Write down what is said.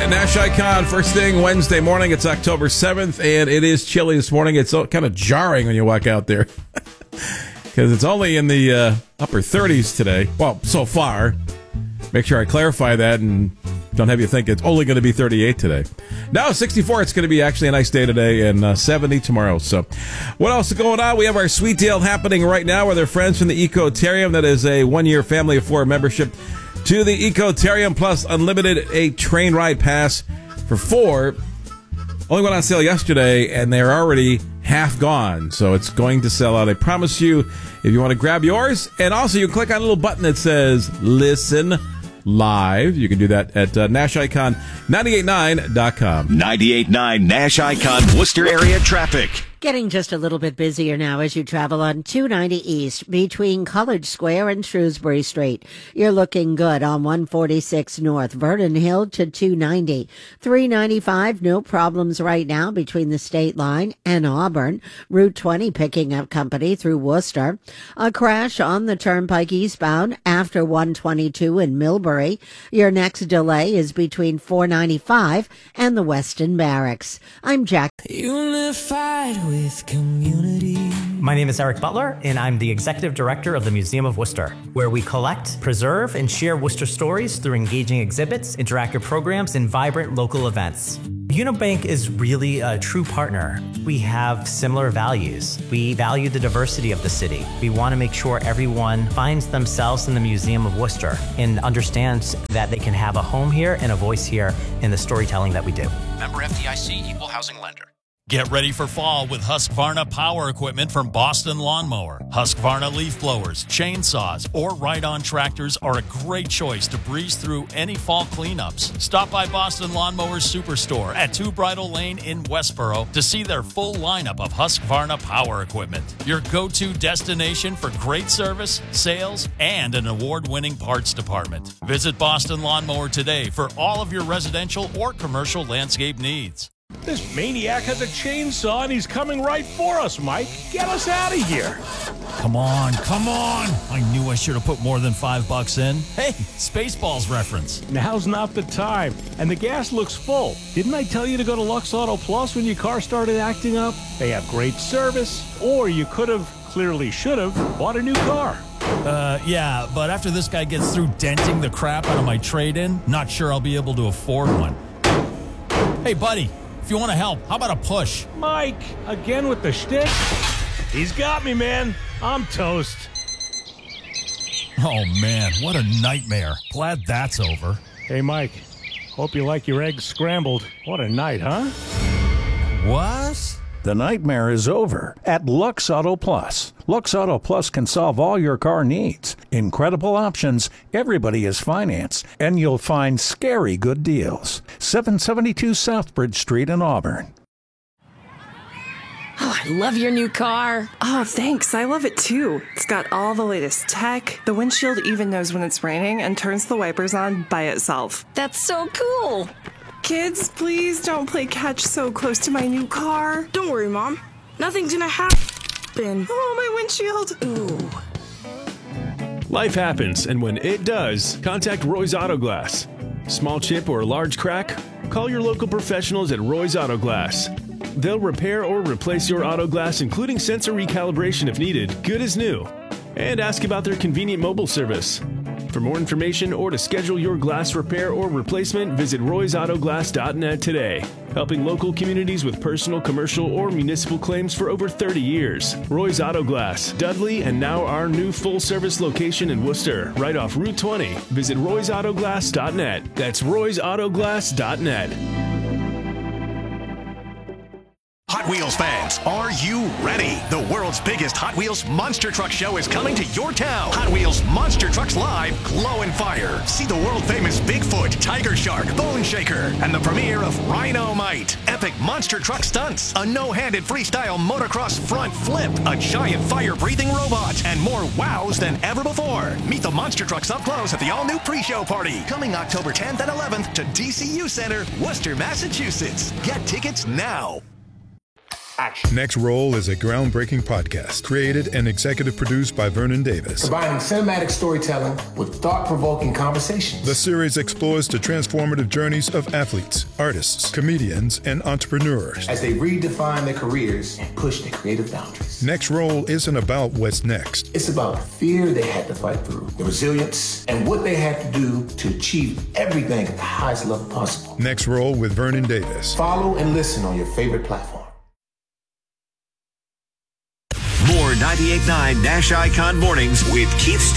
Nash Icon, first thing Wednesday morning. It's October 7th, and it is chilly this morning. It's kind of jarring when you walk out there because it's only in the upper 30s today. Well, so far. Make sure I clarify that and don't have you think it's only going to be 38 today. Now 64, it's going to be actually a nice day today, and 70 tomorrow. So what else is going on? We have our Sweet Deal happening right now with our friends from the Ecotarium. That is a one-year family of four membership to the Ecotarium, plus unlimited a train ride pass for four. Only went on sale yesterday, and they're already half gone. So it's going to sell out. I promise you, if you want to grab yours. And also, you click on a little button that says Listen Live. You can do that at NashIcon989.com. 98.9 Nash Icon Worcester area traffic. Getting just a little bit busier now as you travel on 290 East between College Square and Shrewsbury Street. You're looking good on 146 North, Vernon Hill to 290. 395, no problems right now between the state line and Auburn. Route 20 picking up company through Worcester. A crash on the Turnpike eastbound after 122 in Millbury. Your next delay is between 495 and the Weston Barracks. I'm Jack. Unified with community. My name is Eric Butler, and I'm the Executive Director of the Museum of Worcester, where we collect, preserve, and share Worcester stories through engaging exhibits, interactive programs, and vibrant local events. Unibank is really a true partner. We have similar values. We value the diversity of the city. We want to make sure everyone finds themselves in the Museum of Worcester and understands that they can have a home here and a voice here in the storytelling that we do. Member FDIC, Equal Housing Lender. Get ready for fall with Husqvarna power equipment from Boston Lawnmower. Husqvarna leaf blowers, chainsaws, or ride-on tractors are a great choice to breeze through any fall cleanups. Stop by Boston Lawnmowers Superstore at 2 Bridle Lane in Westboro to see their full lineup of Husqvarna power equipment. Your go-to destination for great service, sales, and an award-winning parts department. Visit Boston Lawnmower today for all of your residential or commercial landscape needs. This maniac has a chainsaw and he's coming right for us, Mike. Get us out of here. Come on, come on. I knew I should have put more than $5 in. Hey, Spaceballs reference. Now's not the time. And the gas looks full. Didn't I tell you to go to Lux Auto Plus when your car started acting up? They have great service. Or you could have, clearly should have, bought a new car. Yeah, but after this guy gets through denting the crap out of my trade-in, not sure I'll be able to afford one. Hey, buddy. If you want to help, how about a push? Mike, again with the shtick? He's got me, man. I'm toast. Oh, man, what a nightmare. Glad that's over. Hey, Mike, hope you like your eggs scrambled. What a night, huh? What? The nightmare is over at Lux Auto Plus. Lux Auto Plus can solve all your car needs. Incredible options, everybody is financed, and you'll find scary good deals. 772 Southbridge Street in Auburn. Oh, I love your new car. Oh, thanks. I love it too. It's got all the latest tech. The windshield even knows when it's raining and turns the wipers on by itself. That's so cool. Kids, please don't play catch so close to my new car. Don't worry, Mom. Nothing's gonna happen. Oh, my windshield. Ooh. Life happens, and when it does, contact Roy's Auto Glass. Small chip or large crack? Call your local professionals at Roy's Auto Glass. They'll repair or replace your auto glass, including sensor recalibration if needed, good as new. And ask about their convenient mobile service. For more information or to schedule your glass repair or replacement, visit roysautoglass.net today. Helping local communities with personal, commercial, or municipal claims for over 30 years. Roy's Auto Glass, Dudley, and now our new full-service location in Worcester, right off Route 20. Visit roysautoglass.net. That's roysautoglass.net. Hot Wheels fans, are you ready? The world's biggest Hot Wheels Monster Truck Show is coming to your town. Hot Wheels Monster Trucks Live, Glow and Fire. See the world-famous Bigfoot, Tiger Shark, Bone Shaker, and the premiere of Rhino-Mite. Epic monster truck stunts, a no-handed freestyle motocross front flip, a giant fire-breathing robot, and more wows than ever before. Meet the monster trucks up close at the all-new pre-show party. Coming October 10th and 11th to DCU Center, Worcester, Massachusetts. Get tickets now. action. Next Roll is a groundbreaking podcast created and executive produced by Vernon Davis. Combining cinematic storytelling with thought-provoking conversations. The series explores the transformative journeys of athletes, artists, comedians, and entrepreneurs as they redefine their careers and push their creative boundaries. Next Roll isn't about what's next. It's about the fear they had to fight through, the resilience, and what they had to do to achieve everything at the highest level possible. Next Roll with Vernon Davis. Follow and listen on your favorite platform. More 98.9 Nash Icon Mornings with Keith Stevens.